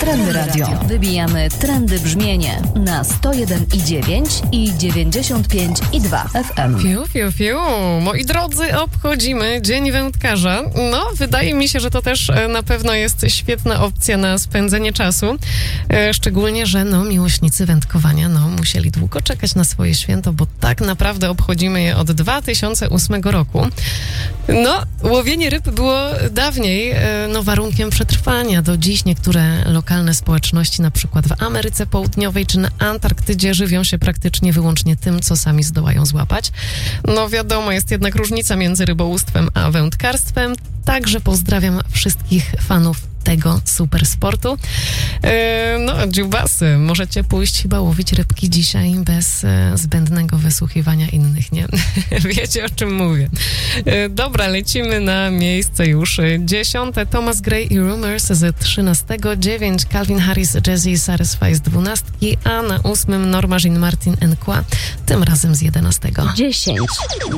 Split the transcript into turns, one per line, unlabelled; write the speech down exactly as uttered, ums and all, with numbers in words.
Trendy Radio. Wybijamy trendy brzmienie na sto jeden i dziewięć i dziewięćdziesiąt pięć i dwa F M.
Fiu, fiu, fiu. Moi drodzy, obchodzimy Dzień Wędkarza. No, wydaje mi się, że to też na pewno jest świetna opcja na spędzenie czasu. Szczególnie, że no, miłośnicy wędkowania no, musieli długo czekać na swoje święto, bo tak naprawdę obchodzimy je od dwa tysiące ósmego roku. No, łowienie ryb było dawniej no, warunkiem przetrwania. Do dziś niektóre lokalne społeczności, na przykład w Ameryce Południowej czy na Antarktydzie, żywią się praktycznie wyłącznie tym, co sami zdołają złapać. No wiadomo, jest jednak różnica między rybołówstwem a wędkarstwem. Także pozdrawiam wszystkich fanów tego super sportu. E, no, dziubasy, możecie pójść chyba łowić rybki dzisiaj bez e, zbędnego wysłuchiwania innych, nie? Wiecie, o czym mówię. E, dobra, lecimy na miejsce już dziesiąte. Thomas Gray i Rumors z trzynastego, dziewięć Calvin Harris, Jazzy Satisfy z dwunastki, a na ósmym Norma Jean Martin and Qua, tym razem z jedenastego.
dziesięć.